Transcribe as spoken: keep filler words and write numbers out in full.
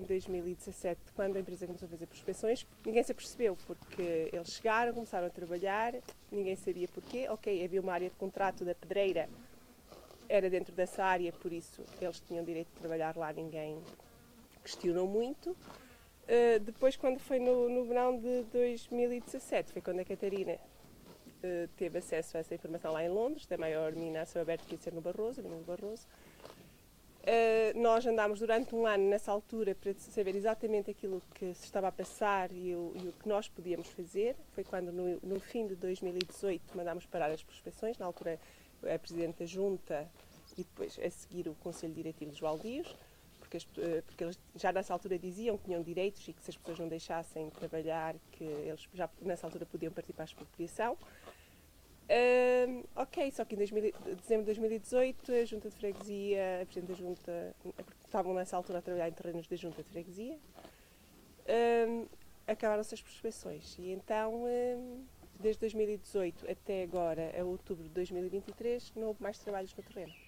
dois mil e dezassete, quando a empresa começou a fazer prospecções, ninguém se apercebeu, porque eles chegaram, começaram a trabalhar, ninguém sabia porquê. Ok, havia uma área de contrato da pedreira, era dentro dessa área, por isso eles tinham direito de trabalhar lá, ninguém questionou muito. Uh, depois, quando foi no, no verão de dois mil e dezassete, foi quando a Catarina uh, teve acesso a essa informação lá em Londres, da maior mina a céu aberto que ia ser no Barroso, a mina do Barroso. Uh, nós andámos durante um ano nessa altura para saber exatamente aquilo que se estava a passar e o, e o que nós podíamos fazer. Foi quando, no, no fim de dois mil e dezoito, mandámos parar as prospecções. Na altura, a Presidente da Junta e depois, a seguir, o Conselho Diretivo dos Baldios, porque, as, porque eles já nessa altura diziam que tinham direitos e que se as pessoas não deixassem trabalhar, que eles já nessa altura podiam partir para a expropriação. Uh, ok, só que em dezembro de dois mil e dezoito a Junta de Freguesia, a Presidente da Junta, estavam nessa altura a trabalhar em terrenos da Junta de Freguesia, uh, acabaram-se as prospecções e então, uh, desde dois mil e dezoito até agora, a outubro de dois mil e vinte e três, não houve mais trabalhos no terreno.